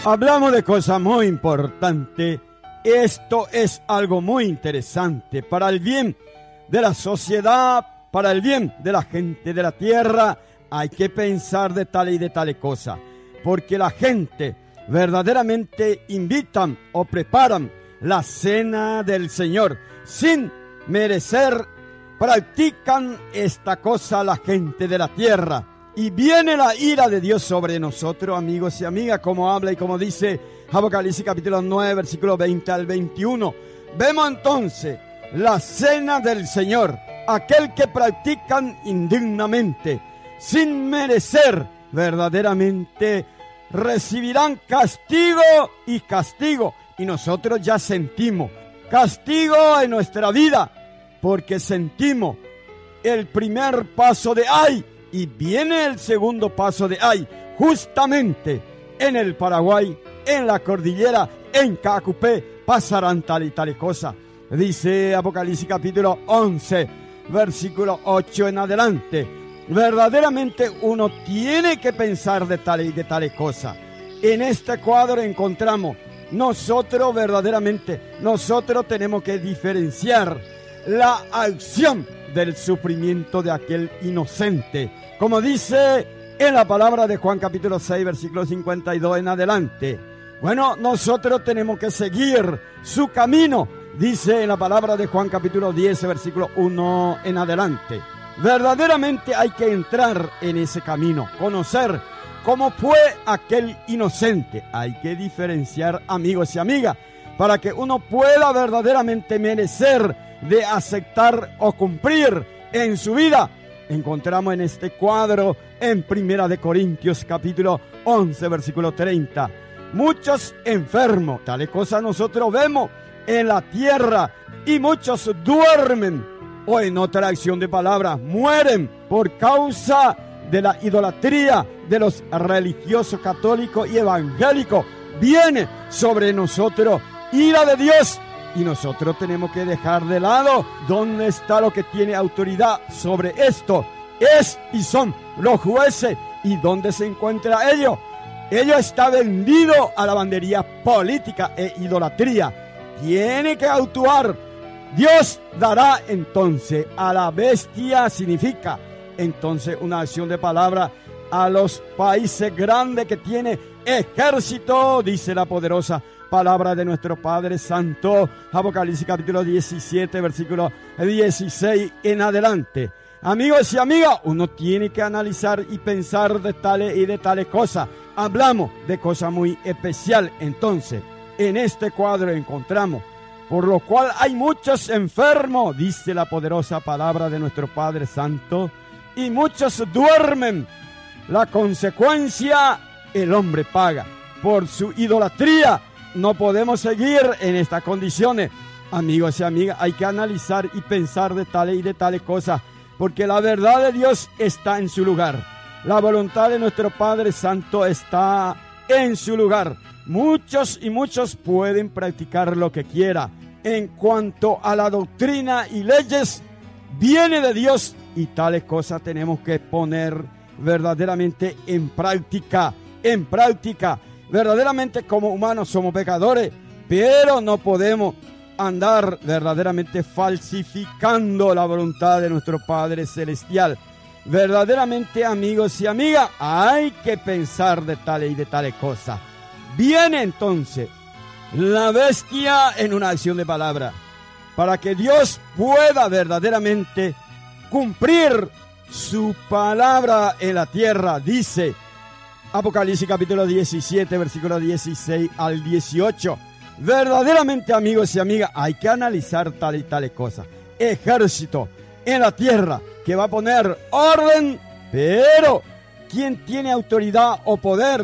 Hablamos de cosas muy importantes. Esto es algo muy interesante para el bien de la sociedad, para el bien de la gente de la tierra. Hay que pensar de tal y de tal cosa, porque la gente verdaderamente invitan o preparan la cena del Señor sin merecer. Practican esta cosa la gente de la tierra y viene la ira de Dios sobre nosotros, amigos y amigas, como habla y como dice Apocalipsis capítulo 9, versículo 20 al 21. Vemos entonces la cena del Señor, aquel que practican indignamente, sin merecer, verdaderamente recibirán castigo y castigo. Y nosotros ya sentimos castigo en nuestra vida, porque sentimos el primer paso de ay, y viene el segundo paso de ay, justamente en el Paraguay, en la cordillera, en Cacupé, pasarán tal y tal cosa. Dice Apocalipsis capítulo 11, versículo 8 en adelante. Verdaderamente uno tiene que pensar de tal y de tal cosa. En este cuadro encontramos nosotros verdaderamente, nosotros tenemos que diferenciar la acción del sufrimiento de aquel inocente, como dice en la palabra de Juan capítulo 6, versículo 52 en adelante. Bueno, nosotros tenemos que seguir su camino, dice en la palabra de Juan capítulo 10, versículo 1 en adelante. Verdaderamente hay que entrar en ese camino, conocer cómo fue aquel inocente. Hay que diferenciar, amigos y amigas, para que uno pueda verdaderamente merecer de aceptar o cumplir en su vida. Encontramos en este cuadro en Primera de Corintios capítulo 11 versículo 30. Muchos enfermos, tales cosas nosotros vemos en la tierra, y muchos duermen, o en otra acción de palabras, mueren por causa de la idolatría de los religiosos católicos y evangélicos. Viene sobre nosotros ira de Dios, y nosotros tenemos que dejar de lado dónde está lo que tiene autoridad sobre esto. Es y son los jueces. ¿Y dónde se encuentra ellos? Ellos está vendido a la bandería política e idolatría. Tiene que actuar. Dios dará entonces a la bestia, significa entonces una acción de palabra, a los países grandes que tiene ejército, dice la poderosa palabra de nuestro Padre Santo, Apocalipsis capítulo 17, versículo 16 en adelante. Amigos y amigas, uno tiene que analizar y pensar de tales y de tales cosas. Hablamos de cosas muy especiales. Entonces, en este cuadro encontramos, por lo cual hay muchos enfermos, dice la poderosa palabra de nuestro Padre Santo, y muchos duermen. La consecuencia, el hombre paga por su idolatría. No podemos seguir en estas condiciones. Amigos y amigas, hay que analizar y pensar de tales y de tales cosas, porque la verdad de Dios está en su lugar. La voluntad de nuestro Padre Santo está en su lugar. Muchos y muchos pueden practicar lo que quiera. En cuanto a la doctrina y leyes, viene de Dios, y tales cosas tenemos que poner verdaderamente en práctica. En práctica. Verdaderamente como humanos somos pecadores, pero no podemos andar verdaderamente falsificando la voluntad de nuestro Padre Celestial. Verdaderamente, amigos y amigas, hay que pensar de tales y de tales cosas. Viene entonces la bestia en una acción de palabra, para que Dios pueda verdaderamente cumplir su palabra en la tierra. Dice Apocalipsis capítulo 17, versículo 16 al 18. Verdaderamente, amigos y amigas, hay que analizar tal y tales cosas. Ejército en la tierra que va a poner orden, pero ¿quién tiene autoridad o poder?